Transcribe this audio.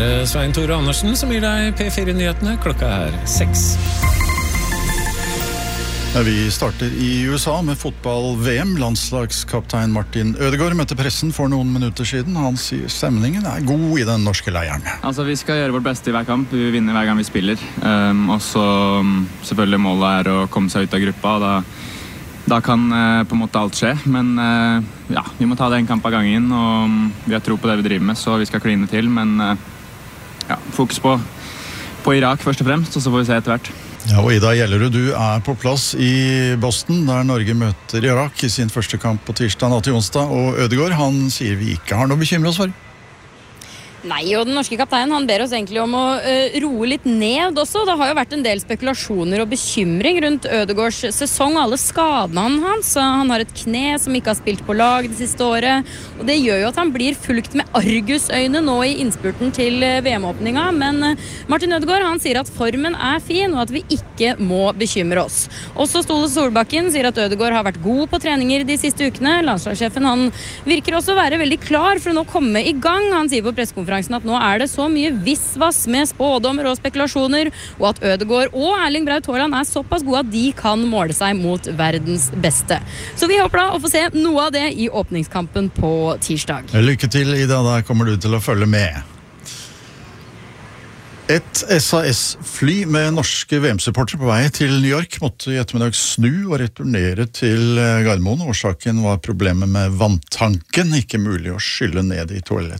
det Svein Tore Andersen som gir deg P4-nyhetene. Klokka 6. Vi starter i USA med fotball-VM. Landslagskaptein Martin Ødegaard møtte pressen for noen minutter siden. Han sier stemningen god i den norske leiren. Altså, vi skal gjøre vårt beste i hver kamp. Vi vinner hver gang vi spiller. Og så selvfølgelig målet å komme seg ut av gruppa. Da kan på en måte alt skje. Men ja, vi må ta det en kamp av gangen. Og vi har tro på det vi driver med, så vi skal kline til. Men ja, fokus på Irak først og fremst, og så får vi se etter hvert. Ja, og Ida Gjellerud, du på plass i Boston, der Norge møter Irak i sin første kamp på tirsdag natt til onsdag, og Ødegaard, han sier vi ikke har noe å bekymre oss for. Nei, og den norske kapteinen, han ber oss egentlig om å roe litt ned også. Det har jo vært en del spekulasjoner og bekymring rundt Ødegaards sesong og alle skadene hans. Han har et kne som ikke har spilt på lag det siste året, og det gjør jo at han blir fulgt med argusøyne nå i innspurten til VM-åpninga. Men Martin Ødegaard, han sier at formen fin, og at vi ikke må bekymre oss. Også Ståle Solbakken sier at Ødegaard har vært god på treninger de siste ukene. Landslagssjefen, han virker også å være veldig klar for å nå komme i gang. Han sier på pressekonferansen at nå det så mye vissvass med spådommer og spekulasjoner, og at Ødegaard og Erling Braut Haaland såpass gode at de kan måle seg mot verdens beste. Så vi håper da å få se noe av det i åpningskampen på tirsdag. Lykke til, Ida, der kommer du til å følge med. Et SAS-fly med norske VM-supportere på vei til New York måtte i ettermiddag snu og returnere til Gardermoen. Årsaken var problemet med vanntanken, ikke mulig å skylle ned i toalettet.